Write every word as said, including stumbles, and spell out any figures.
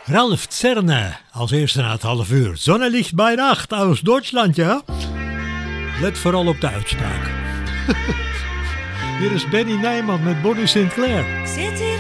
Ralf Zerne, als eerste na het half uur. Sonnenlicht bij nacht uit Duitsland, ja? Let vooral op de uitspraak. Hier is Benny Nijman met Bonnie Sinclair. Ik zit hier